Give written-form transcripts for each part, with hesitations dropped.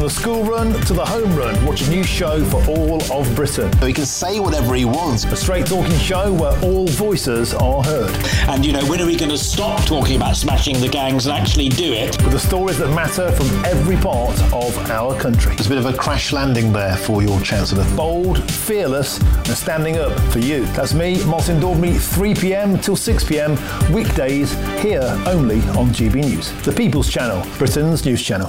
the school run to the home run, watch a new show for all of Britain. So he can say whatever he wants. A straight talking show where all voices are heard. And, when are we going to stop talking about smashing the gangs and actually do it? With the stories that matter from every part of our country. There's a bit of a crash landing there for your Chancellor. Bold, fearless and standing up for you. That's me, Martin Daubney, 3 p.m. till 6 p.m. weekdays here only on GB News. The People's Channel, Britain's news channel.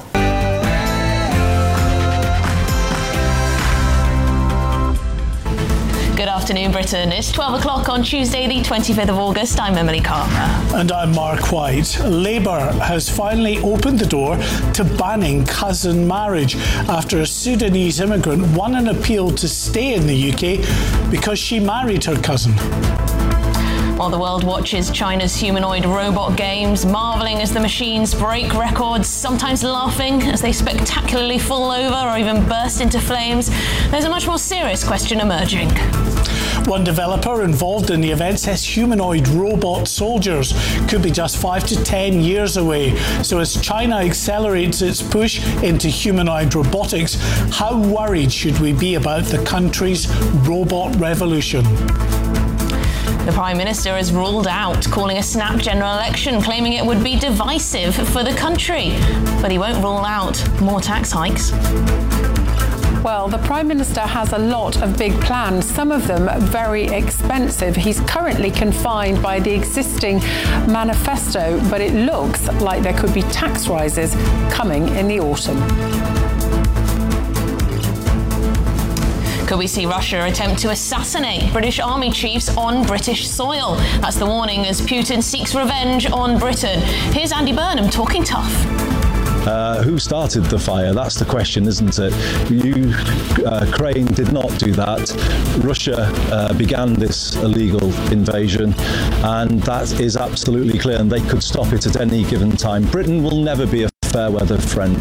Good afternoon, Britain. It's 12 o'clock on Tuesday, the 25th of August. I'm Emily Carver. And I'm Mark White. Labour has finally opened the door to banning cousin marriage after a Sudanese immigrant won an appeal to stay in the UK because she married her cousin. While the world watches China's humanoid robot games, marvelling as the machines break records, sometimes laughing as they spectacularly fall over or even burst into flames, there's a much more serious question emerging. One developer involved in the event says humanoid robot soldiers could be just 5 to 10 years away. So as China accelerates its push into humanoid robotics, how worried should we be about the country's robot revolution? The Prime Minister has ruled out calling a snap general election, claiming it would be divisive for the country. But he won't rule out more tax hikes. Well, the Prime Minister has a lot of big plans, some of them very expensive. He's currently confined by the existing manifesto, but it looks like there could be tax rises coming in the autumn. Could we see Russia attempt to assassinate British army chiefs on British soil? That's the warning as Putin seeks revenge on Britain. Here's Andy Burnham talking tough. Who started the fire? That's the question, isn't it? Ukraine did not do that. Russia began this illegal invasion, and that is absolutely clear, and they could stop it at any given time. Britain will never be a fair weather friend.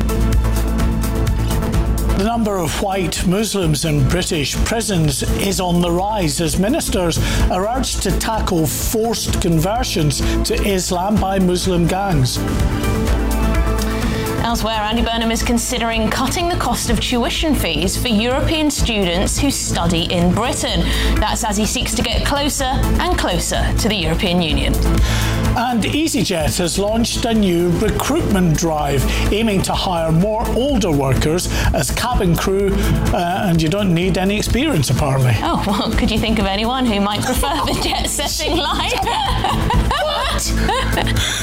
The number of white Muslims in British prisons is on the rise as ministers are urged to tackle forced conversions to Islam by Muslim gangs. Elsewhere, Andy Burnham is considering cutting the cost of tuition fees for European students who study in Britain. That's as he seeks to get closer and closer to the European Union. And EasyJet has launched a new recruitment drive aiming to hire more older workers as cabin crew, and you don't need any experience apparently. Oh, well, could you think of anyone who might prefer the jet-setting life? What?